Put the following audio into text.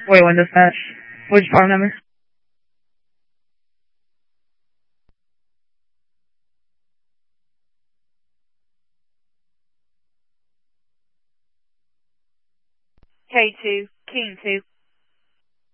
Wait, when dispatch. Which part number? K2, King 2.